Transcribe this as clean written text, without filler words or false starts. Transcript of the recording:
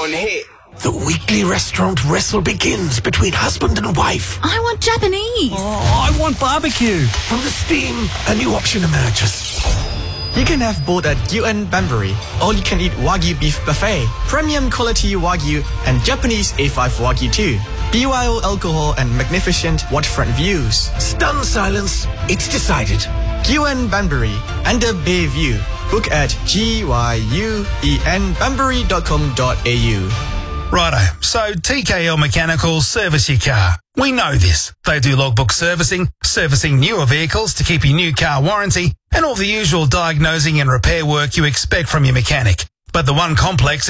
one hit. The weekly restaurant wrestle begins between husband and wife. I want Japanese. Oh, I want barbecue. From the steam, a new option emerges. You can have both at Gyuan Banbury. All-you-can-eat Wagyu beef buffet, premium quality Wagyu, and Japanese A5 Wagyu too. BYO alcohol and magnificent waterfront views. Stunned silence. It's decided. Gyuan Banbury, under Bay View. Book at gyuenbanbury.com.au. Righto, so TKL Mechanicals service your car. We know this. They do logbook servicing, servicing newer vehicles to keep your new car warranty, and all the usual diagnosing and repair work you expect from your mechanic. But the one complex